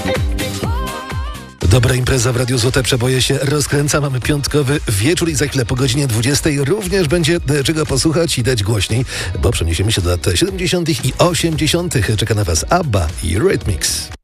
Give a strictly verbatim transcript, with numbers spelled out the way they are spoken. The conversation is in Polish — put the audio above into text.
Dobra impreza w Radiu Złote Przeboje się rozkręca. Mamy piątkowy wieczór i za chwilę po godzinie dwudziestej również będzie czego posłuchać i dać głośniej, bo przeniesiemy się do lat siedemdziesiątych i osiemdziesiątych. Czeka na Was ABBA i Rhythmix.